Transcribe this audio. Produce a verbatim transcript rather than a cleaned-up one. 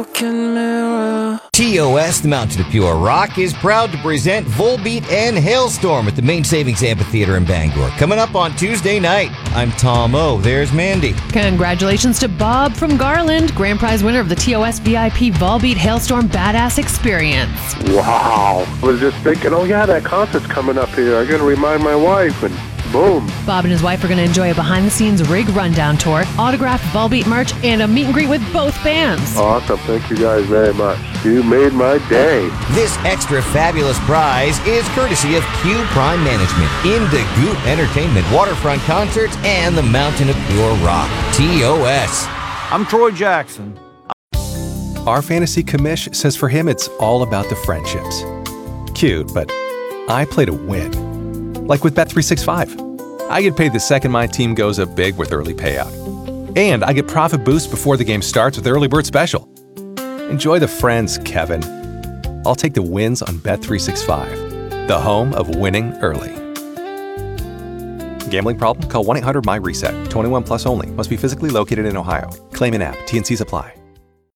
T O S, the Mountain of Pure Rock, is proud to present Volbeat and Hailstorm at the Main Savings Amphitheater in Bangor, coming up on Tuesday night. I'm Tom O. There's Mandy. Congratulations to Bob from Garland, grand prize winner of the T O S V I P Volbeat Hailstorm Badass Experience. Wow. I was just thinking, oh yeah, that concert's coming up here. I gotta remind my wife, and boom. Bob and his wife are going to enjoy a behind-the-scenes rig rundown tour, autographed Volbeat merch, and a meet and greet with both bands. Awesome. Thank you guys very much. You made my day. This extra fabulous prize is courtesy of Q Prime Management, Indigoot Entertainment, Waterfront Concerts, and the Mountain of Pure Rock. T O S. I'm Troy Jackson. Our fantasy commish says for him it's all about the friendships. Cute, but I play to win. Like with Bet three sixty-five. I get paid the second my team goes up big with early payout. And I get profit boost before the game starts with Early Bird Special. Enjoy the friends, Kevin. I'll take the wins on Bet three sixty-five, the home of winning early. Gambling problem? Call one eight hundred M Y RESET. twenty-one plus only. Must be physically located in Ohio. Claim in app. T and Cs apply.